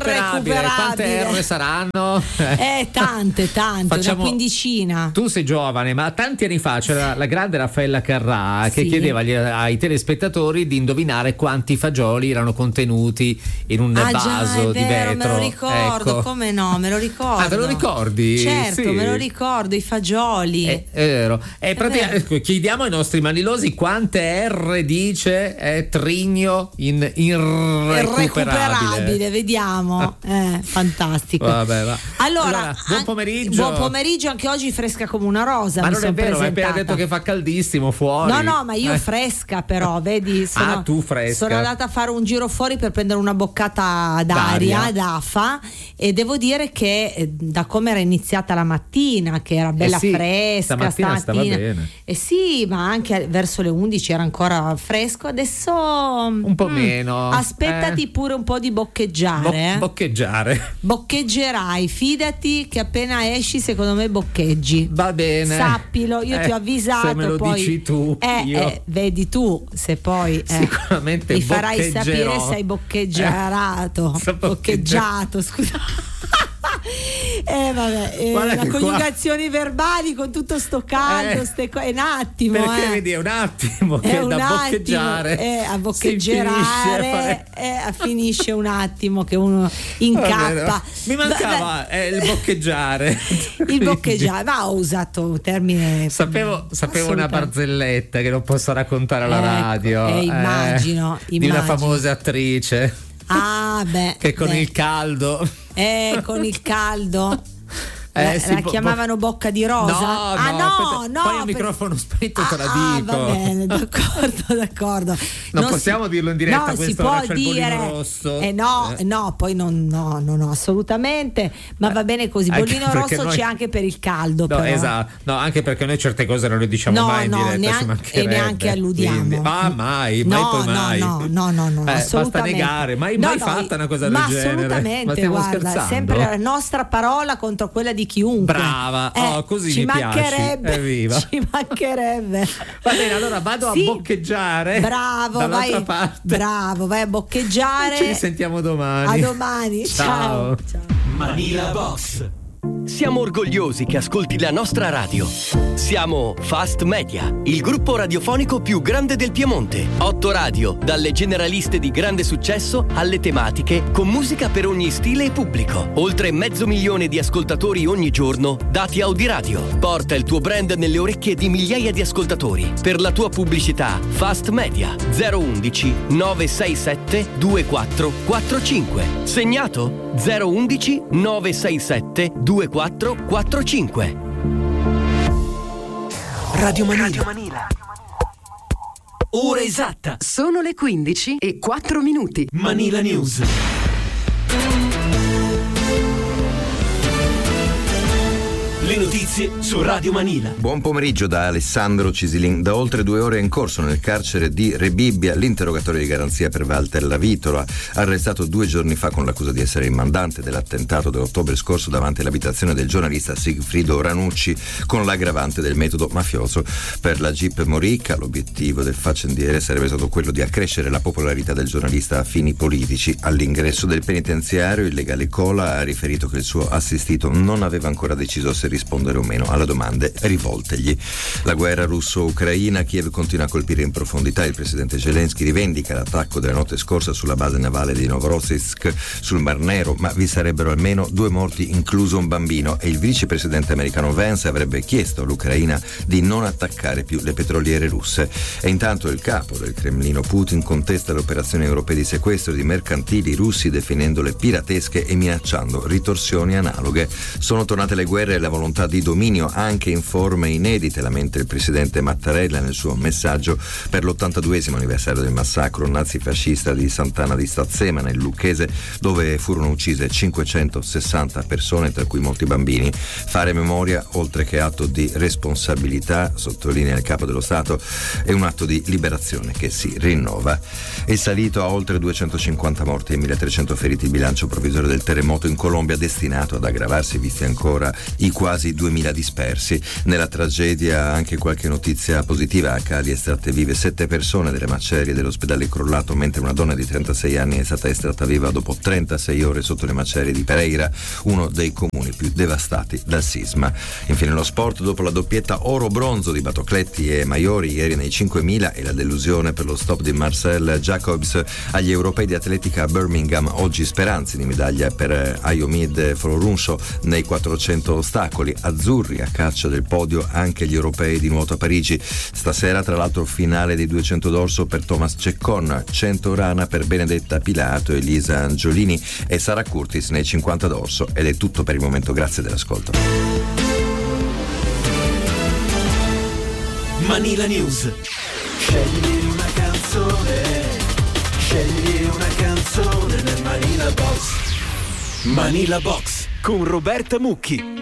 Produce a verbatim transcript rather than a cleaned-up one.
irrecuperabile. Quante R saranno? Eh, tante, tante, Facciamo... una quindicina. Tu sei giovane, ma tanti anni fa c'era la grande Raffaella Carrà che sì. chiedeva agli, ai telespettatori di indovinare quanti fagioli erano contenuti in un ah, vaso già, è di vero, vetro. Me lo ricordo, ecco. Come no, me lo ricordo. Ah, te lo ricordi? Certo, sì. me lo ricordo, i fagioli. È, è vero. È praticamente, vero. Chiediamo ai nostri manilosi quante R dice è Trigno in irrecuperabile. Irrecuperabile, vediamo. Eh, fantastico. Vabbè, va. Allora, allora, buon pomeriggio. Buon pomeriggio, anche oggi fresca come una rosa. Ma mi non è vero, hai appena detto che fa caldissimo fuori. No, no, ma io eh. fresca però, vedi, sono, ah, tu fresca. sono andata a fare un giro fuori per prendere una boccata d'aria, D'aria. d'afa, e devo dire che eh, da come era iniziata la mattina, che era bella eh sì, fresca, stamattina stava bene. Eh sì, ma anche verso le undici era ancora fresco, adesso un po' mm, meno. Aspettati eh. pure un po' di boccheggiare. Bo- eh. boccheggiare. Boccheggerai, fidati che appena esci secondo me boccheggi. Va bene. Sappilo, io eh, ti ho avvisato. Se me lo poi, dici tu, eh, io. Eh, vedi tu, se poi eh, sicuramente mi farai sapere se hai boccheggiato. Eh, boccheggiato, scusa. Eh vabbè, eh, la coniugazioni qua... verbali con tutto sto caldo, eh, ste co- è un attimo. Perché eh. vedi, è un attimo che è da un boccheggiare. Attimo, eh, a boccheggiare eh, finisce un attimo che uno incappa. Mi mancava eh, il boccheggiare. Il boccheggiare, ma ho usato un termine. Sapevo, sapevo una barzelletta che non posso raccontare alla ecco, radio. Eh, immagino, eh, immagino. Di una famosa attrice. Ah, beh. Che con beh. il caldo. Eh, con il caldo. Eh, la, sì, la chiamavano bo- bocca di rosa? No, ah, no, no, per, no. poi il per... microfono spento te la ah, dico. Va bene, d'accordo, d'accordo. Non, non possiamo si... dirlo in diretta, no, questo si può c'è dire. Il bollino rosso. Eh no, eh. no, poi non, no, no, no, assolutamente. Ma va bene così. Bollino rosso noi... c'è anche per il caldo. No, però. esatto. No, anche perché noi certe cose non le diciamo no, mai in no, diretta. Neanche, e neanche alludiamo. Quindi, ma mai, mai no, poi mai. No, no, no, no, no eh, assolutamente. Basta negare, mai, no, mai no, fatta una cosa ma del genere. Assolutamente, Ma stiamo guarda, scherzando? sempre la nostra parola contro quella di chiunque. Brava, eh, oh, così ci mi mancherebbe, piaci. Evviva. Ci mancherebbe. Va bene, allora vado sì, a boccheggiare. Bravo, dall'altra vai, parte. bravo, vai a boccheggiare. Ci risentiamo domani. A domani. Ciao. Ciao. Ciao. Manila Box. Siamo orgogliosi che ascolti la nostra radio. Siamo Fast Media, il gruppo radiofonico più grande del Piemonte. Otto radio, dalle generaliste di grande successo alle tematiche, con musica per ogni stile e pubblico. Oltre mezzo milione di ascoltatori ogni giorno, dati Audiradio. Porta il tuo brand nelle orecchie di migliaia di ascoltatori. Per la tua pubblicità, Fast Media zero undici nove sei sette due quattro quattro cinque. Segnato zero undici nove sei sette due quattro quattro cinque. Radio Manila. Radio Manila. Ora esatta. Sono le quindici e quattro minuti. Manila News. Le notizie su Radio Manila. Buon pomeriggio da Alessandro Cisilin. Da oltre due ore è in corso nel carcere di Rebibbia l'interrogatorio di garanzia per Walter Lavitola, arrestato due giorni fa con l'accusa di essere il mandante dell'attentato dell'ottobre scorso davanti all'abitazione del giornalista Sigfrido Ranucci, con l'aggravante del metodo mafioso. Per la Jeep Morica l'obiettivo del faccendiere sarebbe stato quello di accrescere la popolarità del giornalista a fini politici. All'ingresso del penitenziario il legale Cola ha riferito che il suo assistito non aveva ancora deciso se rispondere o meno alle domande rivoltegli. La guerra russo-ucraina, Kiev continua a colpire in profondità. Il presidente Zelensky rivendica l'attacco della notte scorsa sulla base navale di Novorossiysk sul Mar Nero, ma vi sarebbero almeno due morti, incluso un bambino, e il vicepresidente americano Vance avrebbe chiesto all'Ucraina di non attaccare più le petroliere russe. E intanto il capo del Cremlino Putin contesta le operazioni europee di sequestro di mercantili russi, definendole piratesche e minacciando ritorsioni analoghe. Sono tornate le guerre e la volontà di dominio anche in forme inedite, lamenta il presidente Mattarella nel suo messaggio per l'ottantaduesimo anniversario del massacro nazifascista di Sant'Anna di Stazzema nel Lucchese, dove furono uccise cinquecentosessanta persone, tra cui molti bambini. Fare memoria, oltre che atto di responsabilità, sottolinea il capo dello Stato, è un atto di liberazione che si rinnova. È salito a oltre duecentocinquanta morti e milletrecento feriti il bilancio provvisorio del terremoto in Colombia, destinato ad aggravarsi visti ancora i quadri quasi duemila dispersi. Nella tragedia anche qualche notizia positiva: a Cali estratte vive sette persone delle macerie dell'ospedale crollato, mentre una donna di trentasei anni è stata estratta viva dopo trentasei ore sotto le macerie di Pereira, uno dei comuni più devastati dal sisma. Infine lo sport, dopo la doppietta oro-bronzo di Batocletti e Maiori ieri nei cinquemila e la delusione per lo stop di Marcel Jacobs agli europei di atletica a Birmingham, oggi speranze di medaglia per Ayomid Folorunsho nei quattrocento ostacoli. Azzurri a caccia del podio anche gli europei di nuoto a Parigi. Stasera tra l'altro finale dei duecento d'orso per Thomas Ceccon, cento rana per Benedetta Pilato, Elisa Angiolini e Sara Curtis nei cinquanta d'orso. Ed è tutto per il momento, grazie dell'ascolto. Manila News. Scegli una canzone, scegli una canzone nel Manila Box. Manila Box con Roberta Mucchi.